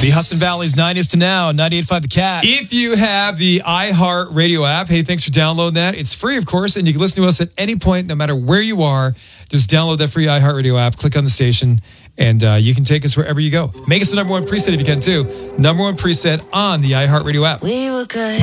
The Hudson Valley's 90s to now, 98.5 The Cat. If you have the iHeart Radio app, hey, thanks for downloading that. It's free, of course, and you can listen to us at any point, no matter where you are. Just download that free iHeart Radio app, click on the station, and you can take us wherever you go. Make us the number one preset if you can, too. Number one preset on the iHeart Radio app. We were good.